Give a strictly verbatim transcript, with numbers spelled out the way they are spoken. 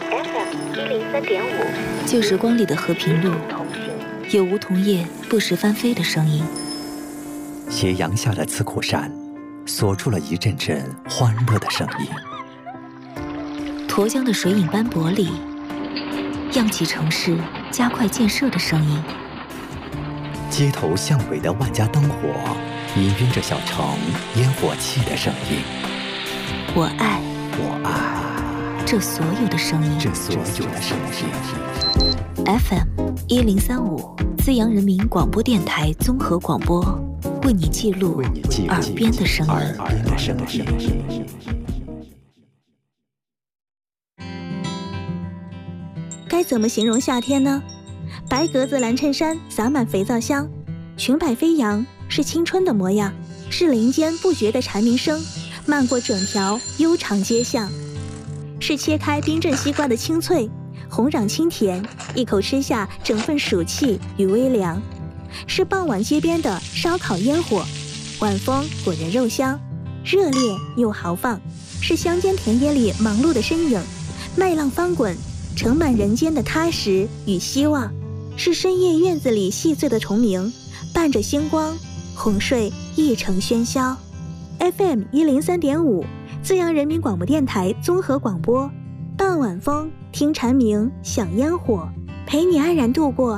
F M 一零三点五， 旧时光里的和平路，有梧桐叶不时翻飞的声音。 斜阳下的刺口山，锁住了一阵阵欢乐的声音。 沱江的水影斑驳里，漾起城市加快建设的声音。 街头巷尾的万家灯火，氤氲着小城烟火气的声音。 我爱， 我爱这所有的声音， 这所有的声音。 F M 一零三五，资阳人民广播电台综合广播，为你记录耳边的声音。 耳边的声音。 该怎么形容夏天呢？白格子蓝衬衫洒满肥皂香，裙摆飞扬，是青春的模样，是林间不绝的蝉鸣声，漫过整条悠长街巷，是切开冰镇西瓜的清脆，红壤清甜，一口吃下整份暑气与微凉，是傍晚街边的烧烤烟火，晚风裹人肉香，热烈又豪放，是乡间田野里忙碌的身影，麦浪翻滚，盛满人间的踏实与希望，是深夜院子里细碎的虫鸣，伴着星光哄睡一城喧嚣。 F M 一零三点五，资阳人民广播电台综合广播，傍晚风，听蝉鸣，享烟火，陪你安然度过